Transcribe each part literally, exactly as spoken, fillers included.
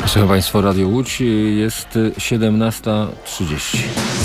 Słuchaj Państwo, Radio Łódź, jest siedemnasta trzydzieści.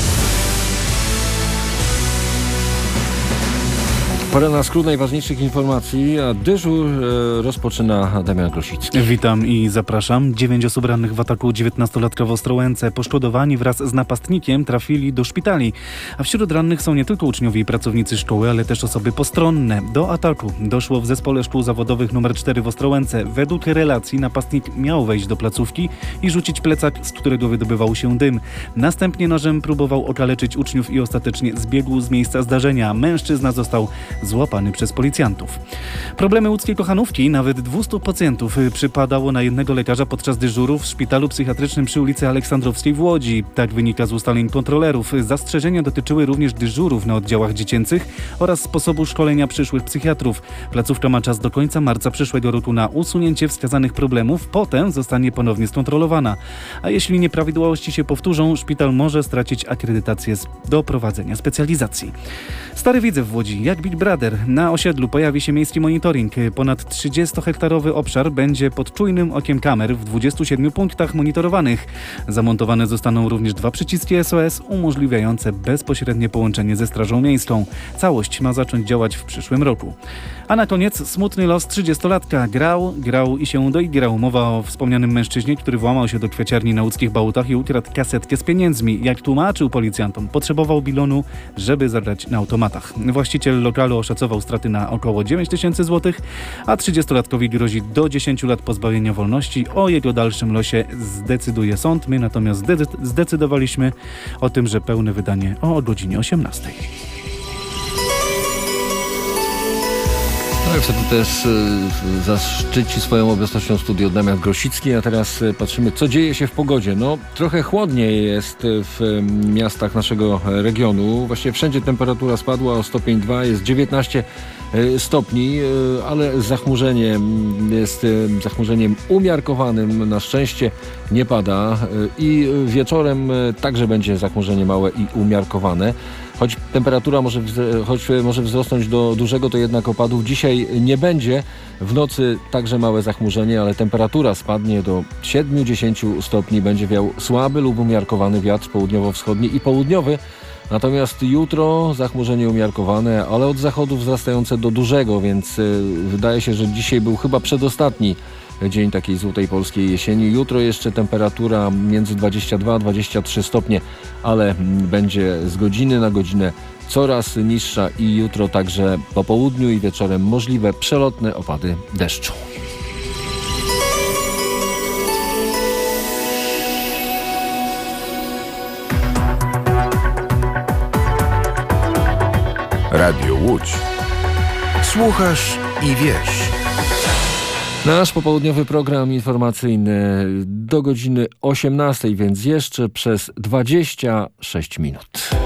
Pora na skrót najważniejszych informacji, a dyżur e, rozpoczyna Damian Grosicki. Witam i zapraszam. Dziewięć osób rannych w ataku dziewiętnastolatka w Ostrołęce. Poszkodowani wraz z napastnikiem trafili do szpitali. A wśród rannych są nie tylko uczniowie i pracownicy szkoły, ale też osoby postronne. Do ataku doszło w Zespole Szkół Zawodowych numer cztery w Ostrołęce. Według relacji napastnik miał wejść do placówki i rzucić plecak, z którego wydobywał się dym. Następnie nożem próbował okaleczyć uczniów i ostatecznie zbiegł z miejsca zdarzenia. Mężczyzna został złapany przez policjantów. Problemy łódzkiej kochanówki, nawet dwieście pacjentów przypadało na jednego lekarza podczas dyżuru w szpitalu psychiatrycznym przy ulicy Aleksandrowskiej w Łodzi. Tak wynika z ustaleń kontrolerów. Zastrzeżenia dotyczyły również dyżurów na oddziałach dziecięcych oraz sposobu szkolenia przyszłych psychiatrów. Placówka ma czas do końca marca przyszłego roku na usunięcie wskazanych problemów, potem zostanie ponownie skontrolowana. A jeśli nieprawidłowości się powtórzą, szpital może stracić akredytację do prowadzenia specjalizacji. Stary Widzew w Łodzi, jak Big Brother. Na osiedlu pojawi się miejski monitoring. Ponad trzydziestohektarowy obszar będzie pod czujnym okiem kamer w dwudziestu siedmiu punktach monitorowanych. Zamontowane zostaną również dwa przyciski S O S umożliwiające bezpośrednie połączenie ze Strażą Miejską. Całość ma zacząć działać w przyszłym roku. A na koniec smutny los trzydziestolatka. Grał, grał i się doigrał. Mowa o wspomnianym mężczyźnie, który włamał się do kwieciarni na łódzkich Bałutach i ukradł kasetkę z pieniędzmi. Jak tłumaczył policjantom, potrzebował bilonu, żeby zagrać na automatach. Właściciel lokalu oszacował straty na około dziewięć tysięcy złotych, a trzydziestolatkowi grozi do dziesięciu lat pozbawienia wolności. O jego dalszym losie zdecyduje sąd. My natomiast zdecydowaliśmy o tym, że pełne wydanie o godzinie osiemnastej. No i wtedy też y, zaszczyci swoją obecnością studio Damian Grosicki, a teraz y, patrzymy, co dzieje się w pogodzie. No, trochę chłodniej jest w y, miastach naszego regionu. Właściwie wszędzie temperatura spadła o stopień dwa, jest dziewiętnaście y, stopni, y, ale zachmurzenie jest y, zachmurzeniem umiarkowanym. Na szczęście nie pada y, i wieczorem y, także będzie zachmurzenie małe i umiarkowane. Choć temperatura może, choć może wzrosnąć do dużego, to jednak opadów dzisiaj nie będzie. W nocy także małe zachmurzenie, ale temperatura spadnie do siedem do dziesięciu stopni. Będzie wiał słaby lub umiarkowany wiatr południowo-wschodni i południowy. Natomiast jutro zachmurzenie umiarkowane, ale od zachodu wzrastające do dużego, więc wydaje się, że dzisiaj był chyba przedostatni dzień takiej złotej polskiej jesieni. Jutro jeszcze temperatura między dwadzieścia dwa a dwadzieścia trzy stopnie, ale będzie z godziny na godzinę coraz niższa i jutro także po południu i wieczorem możliwe przelotne opady deszczu. Radio Łódź. Słuchasz i wiesz. Nasz popołudniowy program informacyjny do godziny osiemnastej, więc jeszcze przez dwadzieścia sześć minut.